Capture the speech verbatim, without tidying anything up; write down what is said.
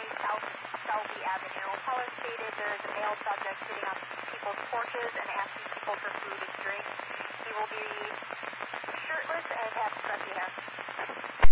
South Selby Avenue. Caller stated there is a male subject sitting on people's porches and asked you to